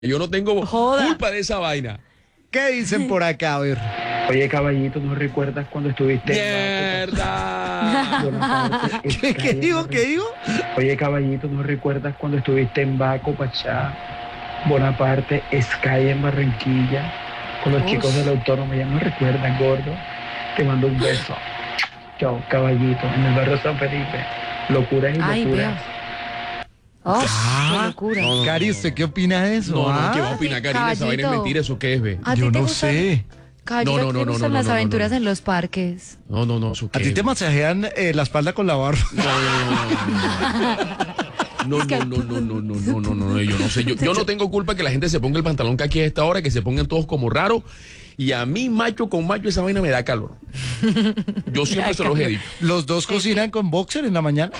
Yo no tengo Joda. culpa de esa vaina. ¿Qué dicen por acá? A ver. Oye, caballito, ¿no recuerdas cuando estuviste en ¡Mierda! Bonaparte? ¿Qué digo? ¿Qué digo? Oye, caballito, ¿no recuerdas cuando estuviste en Baco, Pachá, Bonaparte, Sky en Barranquilla, con los chicos del autónomo? Ya no recuerdas, gordo. Te mando un beso. Chao, caballito, en el barrio San Felipe. Locuras y Ay, locuras. vea. Oh, qué locura. No, no, Cari, ¿usted qué opina de eso? No, ah? ¿qué va a opinar, Karina? Esa vaina es Caballito. mentira, ¿eso qué es, ve? ¿A ti Yo te no gustan- sé. Caballito, No, ¿a ti te gustan las aventuras en los parques? No, ¿eso qué ¿A ti es? te masajean la espalda con la barba? No, yo no sé. Yo no tengo culpa que la gente se ponga el pantalón que aquí a esta hora, que se pongan todos como raros. Y a mí, macho con macho, esa vaina me da calor. Yo siempre se los he dicho. ¿Los dos cocinan con boxer en la mañana?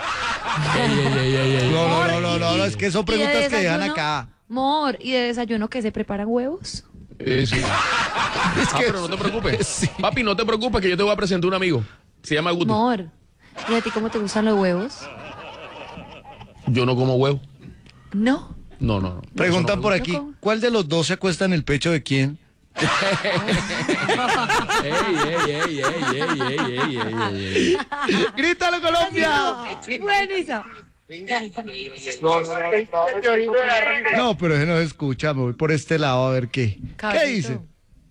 No, es que son ¿Y de preguntas que dejan desayuno? acá. Mor, ¿y de desayuno que se preparan huevos? Sí. Pero no te preocupes. Sí. Papi, no te preocupes que yo te voy a presentar un amigo. Se llama Guti. Mor, ¿y a ti cómo te gustan los huevos? Yo no como huevo. No. No. Preguntan Eso por no aquí, ¿Cómo? ¿cuál de los dos se acuesta en el pecho de quién? Ey. ¡Grítalo, Colombia! Buenísimo. No, pero ese no se escucha, me voy por este lado a ver qué. ¿Qué Caballito, dicen?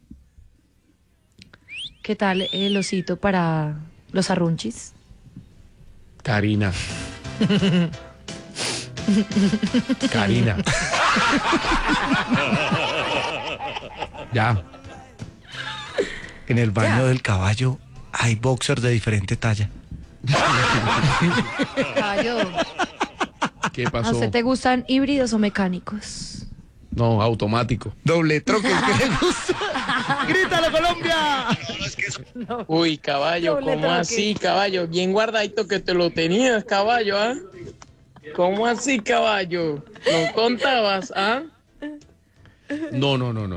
¿Qué tal el osito para los arrunchis? Karina. Ya. En el baño Ya. del caballo hay boxers de diferente talla. Caballo, ¿Qué ¿a pasó? usted te gustan híbridos o mecánicos? No, automático. Doble troque, ¿qué le gusta? ¡Grítalo, Colombia! Uy, caballo, Doble ¿cómo toque. así, caballo? Bien guardadito que te lo tenías, caballo, ¿ah? ¿Cómo así, caballo? ¿No contabas, ah? No.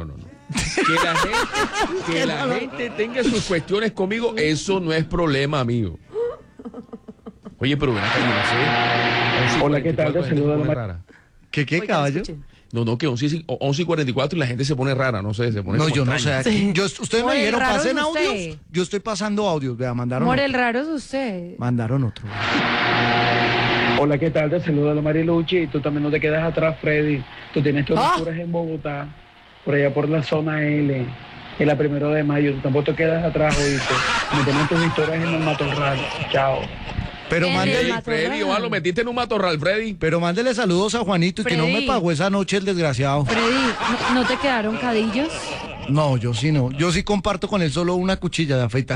Que la gente tenga sus cuestiones conmigo, eso no es problema, amigo. Oye, pero ven acá, yo no sé. Hola, ¿qué tal? 11:44, la gente Te saludo, se pone Mar- rara. ¿Qué Oigan, caballo? escuchen. No, que 11:44 y la gente se pone rara, no sé, se pone No, como yo no sé. extraña. Aquí, ustedes me Oye, dijeron, raro pasen es usted. audios. Yo estoy pasando audios, vea, mandaron Mor, otro. el raro es usted. Mandaron otro. Hola, ¿qué tal? Te saluda la Mariluchi. Y tú también no te quedas atrás, Freddy. Tú tienes tus Ah. locuras en Bogotá, por allá por la zona L, en la 1 de mayo. Tú tampoco te quedas atrás, oíste. Me tienes tus historias en el matorral. Chao. Pero En el mándele, Ey, Freddy, ojalá lo metiste en un matorral, Freddy. pero mándele saludos a Juanito y que no me Freddy. pagó esa noche el desgraciado. Freddy, ¿no te quedaron cadillos? No, yo sí no. Yo sí comparto con él solo una cuchilla de afeitar.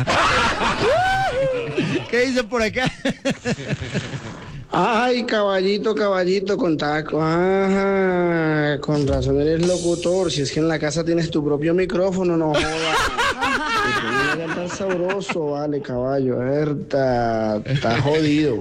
¿Qué dicen por acá? Ay, caballito con taco. Ajá, con razón eres locutor. Si es que en la casa tienes tu propio micrófono, no jodas. Y tú no tan sabroso, vale, caballo. Está jodido.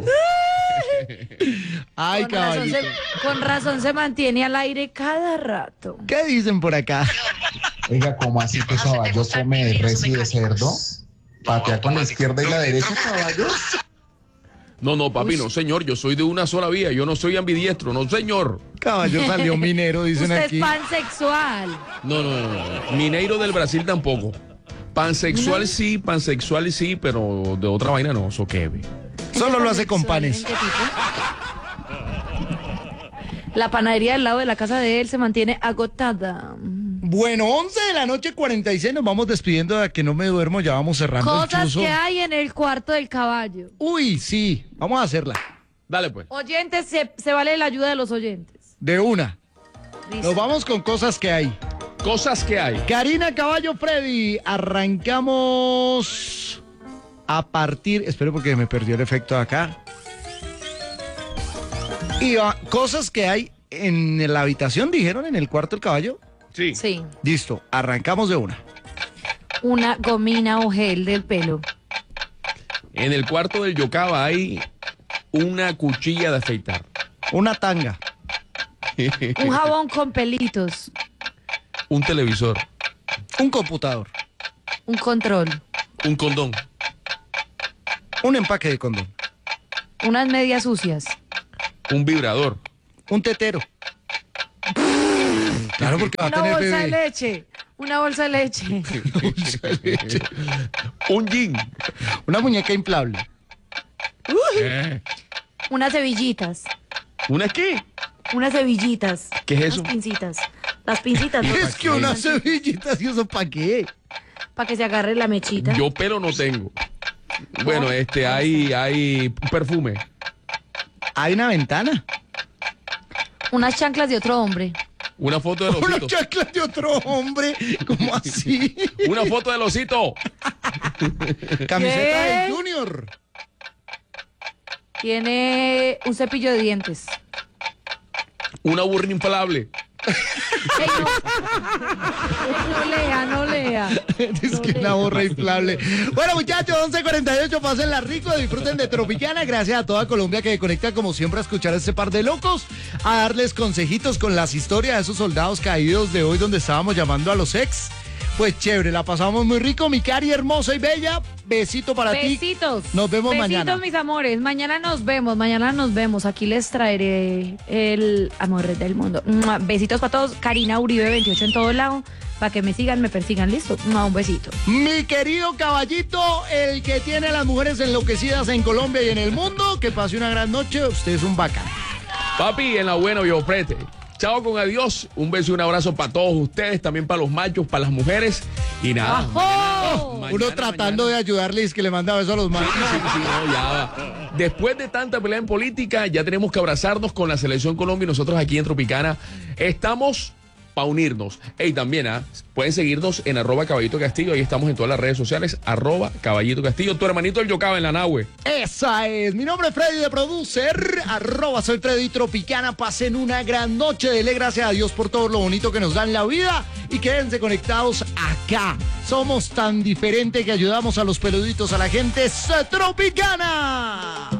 Ay, caballito. Con razón se mantiene al aire cada rato. ¿Qué dicen por acá? Oiga, ¿cómo así que caballo come de res y de cerdo? ¿Patea con la izquierda y la derecha, caballo? No, papi, no, señor, yo soy de una sola vía, yo no soy ambidiestro, no, señor. Caballo salió minero, dicen Usted aquí. es pansexual. No. Mineiro del Brasil tampoco. Pansexual sí, pero de otra vaina no, eso qué, ve. Solo lo hace con ¿Pansexual panes. en qué tipo? La panadería del lado de la casa de él se mantiene agotada. Bueno, 11 de la noche, 46, nos vamos despidiendo de que no me duermo, ya vamos cerrando el Cosas chuzo. que hay en el cuarto del caballo. Uy, sí, vamos a hacerla. Dale, pues. Oyentes, se vale la ayuda de los oyentes. De una. Listo. Nos vamos con cosas que hay. Cosas que hay. Karina, Caballo, Freddy, arrancamos a partir, espero porque me perdió el efecto de acá. Y cosas que hay en la habitación, dijeron, en el cuarto del caballo. Sí. Sí, Listo, arrancamos de una. una gomina o gel del pelo. En el cuarto del Yocaba hay una cuchilla de afeitar. Una tanga, Un jabón con pelitos. Un televisor. un computador, Un control. Un condón. un empaque de condón, Unas medias sucias. Un vibrador. un tetero, Claro, porque va a Una tener bolsa de bebé. leche. Una bolsa de leche. Un jean. Una muñeca inflable. Unas cebillitas. ¿Una qué? Unas cebillitas. ¿Qué es eso? Unas pincitas. Las pincitas. ¿no? Es que unas cebillitas, ¿y eso para qué? Para que se agarre la mechita. Yo pelo no tengo. Bueno, hay perfume. Hay una ventana. Unas chanclas de otro hombre. Una foto del Una osito. chancla de otro hombre. ¿Cómo así? Una foto del osito. Camiseta ¿Qué? del Junior. Tiene un cepillo de dientes. Una burra inflable. Ey, no lea. Es que una borra inflable. Bueno, muchachos, 11:48, pásenla rico, disfruten de Tropicana. Gracias a toda Colombia que conecta como siempre a escuchar a este par de locos, a darles consejitos con las historias de esos soldados caídos de hoy donde estábamos llamando a los ex. Pues chévere, la pasamos muy rico, mi Cari hermosa y bella. Besito para ti. Besitos. Nos vemos mañana. Besitos, mis amores. Mañana nos vemos. Aquí les traeré el amor del mundo. ¡Mua! Besitos para todos. Karina Uribe 28 en todo lado. Para que me sigan, me persigan. ¿Listo? ¡Mua! Un besito. Mi querido caballito, el que tiene a las mujeres enloquecidas en Colombia y en el mundo, que pase una gran noche. Usted es un bacán. Papi, en la buena yo prete. Chao con adiós. Un beso y un abrazo para todos ustedes, también para los machos, para las mujeres. Y nada. ¡Ajo! Uno tratando de ayudarles que le manda besos a los machos. Sí, no, ya va. Después de tanta pelea en política, ya tenemos que abrazarnos con la Selección Colombia y nosotros aquí en Tropicana estamos para unirnos. Y también pueden seguirnos en @Caballito Castillo, ahí estamos en todas las redes sociales, @Caballito Castillo. Tu hermanito el Yocaba en la Nahue. Esa es. Mi nombre es Freddy de Producer, @soy Freddy Tropicana. Pasen una gran noche. Dele gracias a Dios por todo lo bonito que nos da en la vida y quédense conectados acá. Somos tan diferentes que ayudamos a los peluditos, a la gente. ¡Tropicana!